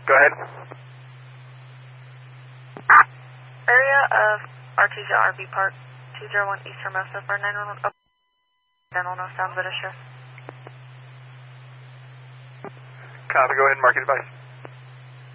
Go ahead. Area of Artesia RV Park, 201 East Hermosa for 911. Oh, dental, no sound, but assure. Copy, go ahead and mark your device.